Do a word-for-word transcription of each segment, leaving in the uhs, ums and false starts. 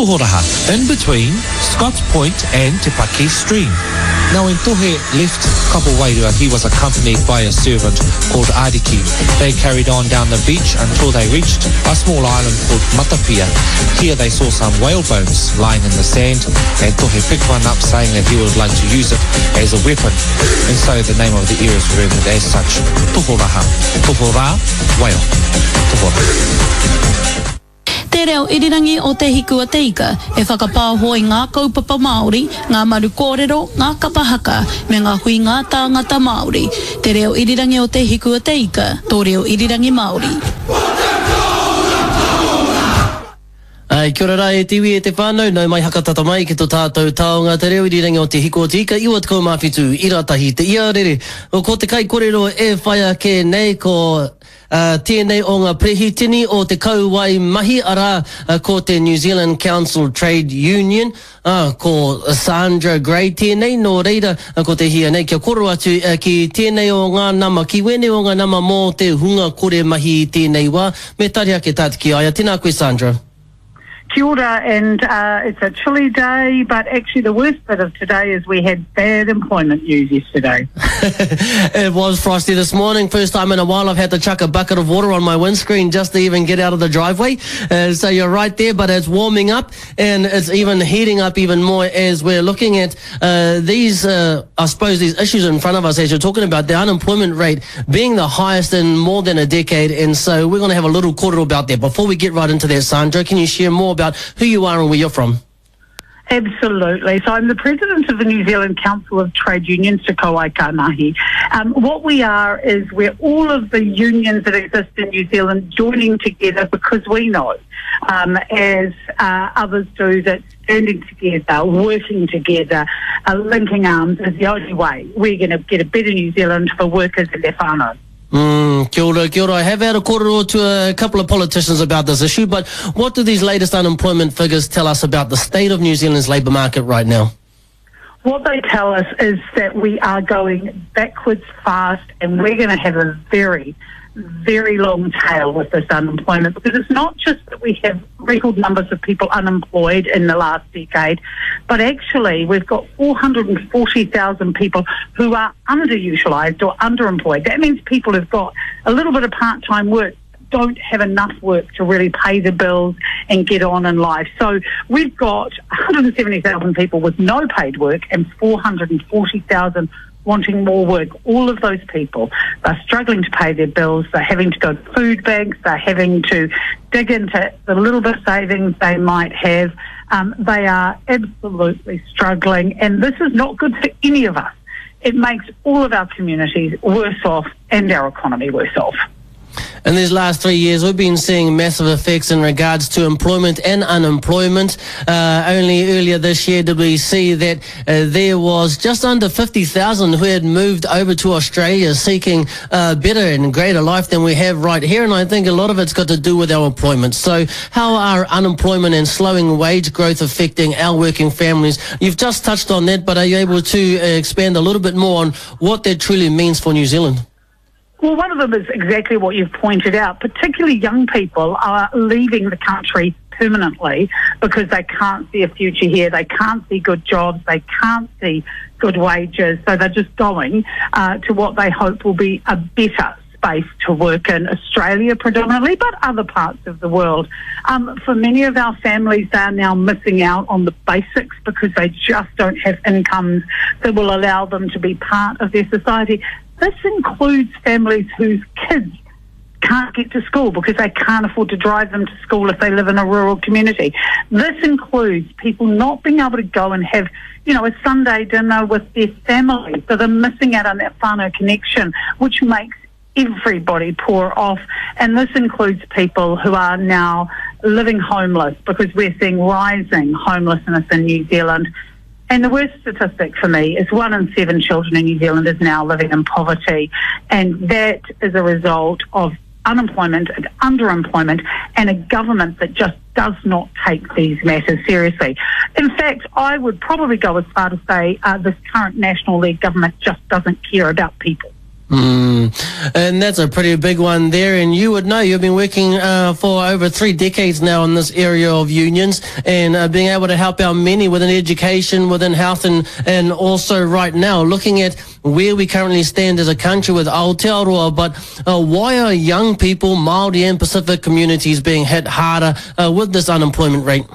Tohoraha, in between Scotts Point and Te Paki Stream. Now when Tohe left Kapuwairua, he was accompanied by a servant called Ariki. They carried on down the beach until they reached a small island called Matapia. Here they saw some whale bones lying in the sand, and Tohe picked one up saying that he would like to use it as a weapon. And so the name of the area is remembered as such, Tohoraha. Tohora, whale. Tohora. Te reo irirangi o te hikua teika, e whakapāho i ngā kaupapa Māori, ngā maru kōrero, ngā kapahaka, me ngā hui ngā tāngata Māori. Te reo irirangi o te hikua teika, tō reo irirangi Māori. Ai, kia ora e tiwi e te whānau, nau mai hakatata mai ki tō tātou taonga te reo irirangi o te hiko tika, iwa te kaumawhitu, iratahi te ia rere. O ko te kai kōrero e whaia ke nei ko uh, tēnei o ngā prehitini o te kauwai mahi ara uh, ko te New Zealand Council Trade Union, uh, ko Sandra Gray tēnei, no reira uh, ko te hia nei kia koro atu uh, ki tēnei o ngā nama, ki wene o ngā nama mō te hunga kore mahi tēnei wā, me tari ake tātu ki aia. Tēnā koe Sandra. Kia ora, and uh, it's a chilly day, but actually the worst bit of today is we had bad employment news yesterday. It was frosty this morning. First time in a while I've had to chuck a bucket of water on my windscreen just to even get out of the driveway. Uh, so you're right there, but it's warming up and it's even heating up even more as we're looking at uh, these, uh, I suppose, these issues in front of us as you're talking about the unemployment rate being the highest in more than a decade. And so we're going to have a little quarter about that. Before we get right into that, Sandra, can you share more about who you are and where you're from? Absolutely. So I'm the president of the New Zealand Council of Trade Unions, Te Kauai Kānahi. Um, what we are is we're all of the unions that exist in New Zealand joining together because we know, um, as uh, others do, that standing together, working together, uh, linking arms is the only way we're going to get a better New Zealand for workers and their whānau. Mm, kia ora, kia ora. I have had a kōrero to a couple of politicians about this issue, but what do these latest unemployment figures tell us about the state of New Zealand's labour market right now? What they tell us is that we are going backwards fast and we're going to have a very, very long tail with this unemployment, because it's not just that we have record numbers of people unemployed in the last decade, but actually we've got four hundred forty thousand people who are underutilised or underemployed. That means people who've got a little bit of part-time work don't have enough work to really pay the bills and get on in life. So we've got one hundred seventy thousand people with no paid work and four hundred forty thousand wanting more work. All of those people are struggling to pay their bills. They're having to go to food banks. They're having to dig into the little bit of savings they might have. Um, they are absolutely struggling, and this is not good for any of us. It makes all of our communities worse off and our economy worse off. In these last three years, we've been seeing massive effects in regards to employment and unemployment. Uh, only earlier this year did we see that uh, there was just under fifty thousand who had moved over to Australia seeking a better and greater life than we have right here. And I think a lot of it's got to do with our employment. So how are unemployment and slowing wage growth affecting our working families? You've just touched on that, but are you able to uh, expand a little bit more on what that truly means for New Zealand? Well, one of them is exactly what you've pointed out. Particularly young people are leaving the country permanently because they can't see a future here. They can't see good jobs. They can't see good wages. So they're just going uh, to what they hope will be a better space to work in, Australia predominantly, but other parts of the world. Um, for many of our families, they are now missing out on the basics because they just don't have incomes that will allow them to be part of their society. This includes families whose kids can't get to school because they can't afford to drive them to school if they live in a rural community. This includes people not being able to go and have, you know, a Sunday dinner with their family. So they're missing out on that whānau connection, which makes everybody poor off. And this includes people who are now living homeless because we're seeing rising homelessness in New Zealand. And the worst statistic for me is one in seven children in New Zealand is now living in poverty. And that is a result of unemployment and underemployment and a government that just does not take these matters seriously. In fact, I would probably go as far to say uh, this current National League government just doesn't care about people. Mm. And that's a pretty big one there, and you would know, you've been working uh, for over three decades now in this area of unions, and uh, being able to help out many within education, within health, and, and also right now looking at where we currently stand as a country with Aotearoa, but uh, why are young people, Māori and Pacific communities being hit harder uh, with this unemployment rate?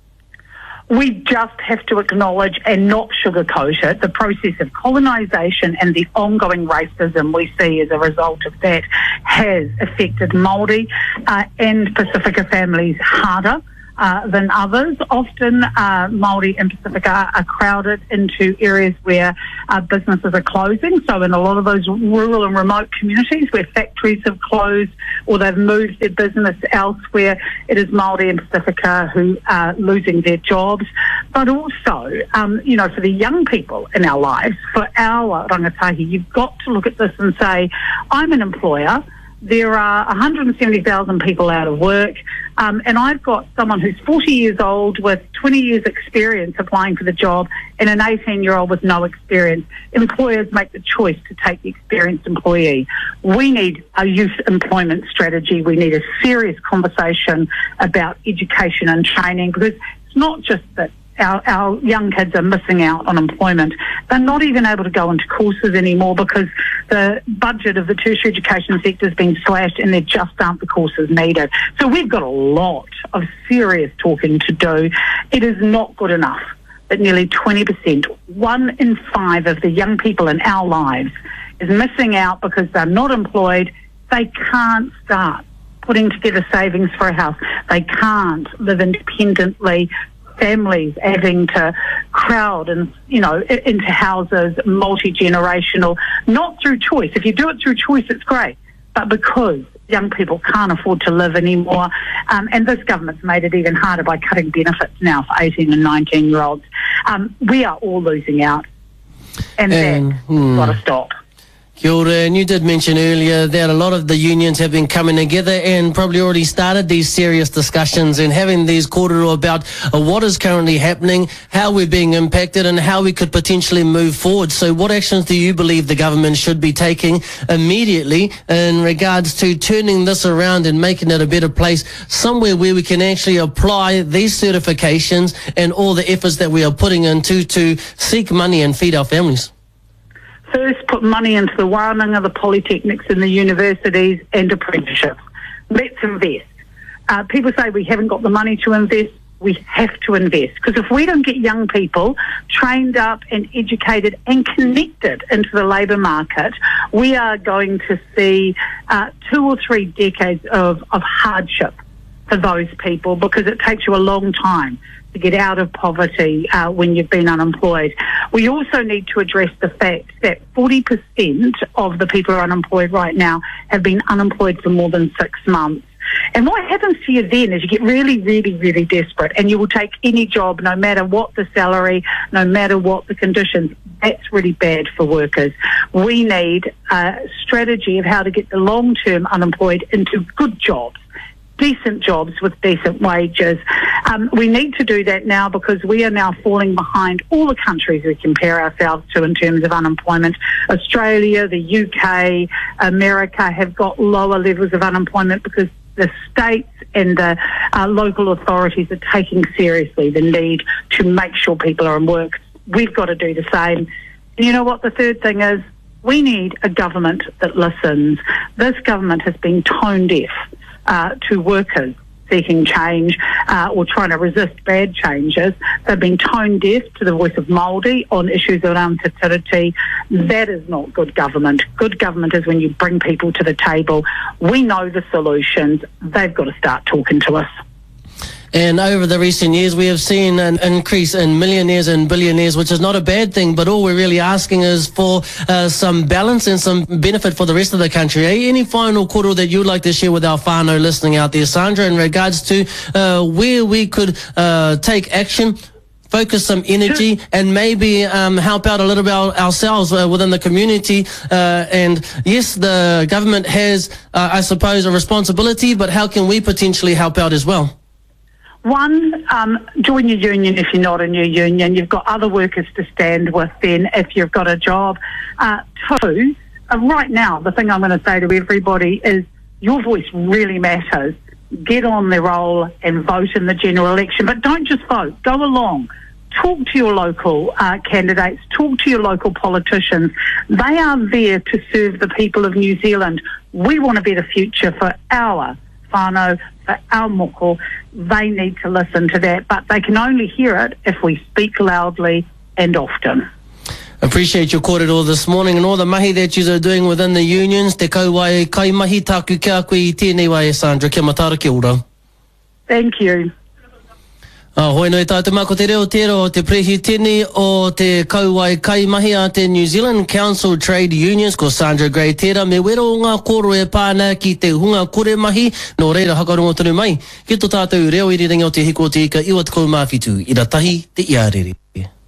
We just have to acknowledge and not sugarcoat it. The process of colonisation and the ongoing racism we see as a result of that has affected Māori uh, and Pacifica families harder uh, than others. Often uh, Māori and Pacifica are crowded into areas where uh, businesses are closing. So in a lot of those rural and remote communities where factories have closed or they've moved their business elsewhere, it is Māori and Pacifica who are losing their jobs. But also, um, you know, for the young people in our lives, for our rangatahi, you've got to look at this and say, I'm an employer. There are one hundred seventy thousand people out of work, um, and I've got someone who's forty years old with twenty years experience applying for the job and an eighteen-year-old with no experience. Employers make the choice to take the experienced employee. We need a youth employment strategy. We need a serious conversation about education and training, because it's not just that Our, our young kids are missing out on employment. They're not even able to go into courses anymore because the budget of the tertiary education sector has been slashed and there just aren't the courses needed. So we've got a lot of serious talking to do. It is not good enough that nearly twenty percent, one in five of the young people in our lives is missing out because they're not employed. They can't start putting together savings for a house. They can't live independently. Families having to crowd and, you know, into houses, multi-generational, not through choice. If you do it through choice, it's great, but because young people can't afford to live anymore, um, and this government's made it even harder by cutting benefits now for eighteen and nineteen-year-olds, um, we are all losing out, and, and that's hmm. got to stop. Kia ora, and you did mention earlier that a lot of the unions have been coming together and probably already started these serious discussions and having these kōrero about uh, what is currently happening, how we're being impacted and how we could potentially move forward. So what actions do you believe the government should be taking immediately in regards to turning this around and making it a better place, somewhere where we can actually apply these certifications and all the efforts that we are putting into to seek money and feed our families? First, put money into the wānanga, the polytechnics and the universities and apprenticeships. Let's invest. Uh, people say we haven't got the money to invest. We have to invest, because if we don't get young people trained up and educated and connected into the labour market, we are going to see uh, two or three decades of, of hardship for those people, because it takes you a long time to get out of poverty uh, when you've been unemployed. We also need to address the fact that forty percent of the people who are unemployed right now have been unemployed for more than six months. And what happens to you then is you get really, really, really desperate, and you will take any job, no matter what the salary, no matter what the conditions. That's really bad for workers. We need a strategy of how to get the long-term unemployed into good jobs, decent jobs with decent wages. Um, we need to do that now, because we are now falling behind all the countries we compare ourselves to in terms of unemployment. Australia, the U K, America have got lower levels of unemployment because the states and the uh, local authorities are taking seriously the need to make sure people are in work. We've got to do the same. And you know what the third thing is? We need a government that listens. This government has been tone deaf Uh, to workers seeking change uh, or trying to resist bad changes. They've been tone deaf to the voice of Māori on issues around te tiriti. That is not good government. Good government is when you bring people to the table. We know the solutions. They've got to start talking to us. And over the recent years, we have seen an increase in millionaires and billionaires, which is not a bad thing, but all we're really asking is for uh, some balance and some benefit for the rest of the country. Eh? Any final kōrero that you'd like to share with our whānau listening out there, Sandra, in regards to uh, where we could uh, take action, focus some energy, and maybe um, help out a little bit ourselves uh, within the community? Uh, and yes, the government has, uh, I suppose, a responsibility, but how can we potentially help out as well? One, um, join your union if you're not in your union. You've got other workers to stand with then if you've got a job. Uh, two, uh, right now, the thing I'm going to say to everybody is your voice really matters. Get on the roll and vote in the general election. But don't just vote. Go along. Talk to your local uh, candidates. Talk to your local politicians. They are there to serve the people of New Zealand. We want a better future for our whānau, for our moko. They need to listen to that, but they can only hear it if we speak loudly and often. Appreciate your kōrero this morning and all the mahi that you are doing within the unions. Te kauai kai mahi tāku kia koe I tēnei wai, Sandra. Kia matara, kia ora. Thank you. Uh, hoi noi tātou mako te reo tero o te prehitini o te kauai kai mahi a te New Zealand Council Trade Unions ko Sandra Gray tera me wero o ngā koro e pāna ki te hunga kore mahi no reira hakarongo tonu mai ki tō tātou reo irirangi o te hiko te ika iwa te kou mawhitu i ratahi te iarere.